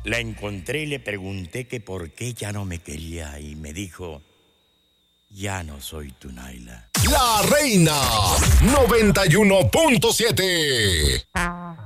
La encontré y le pregunté que por qué ya no me quería y me dijo, ya no soy tu Naila. La Reina 91.7.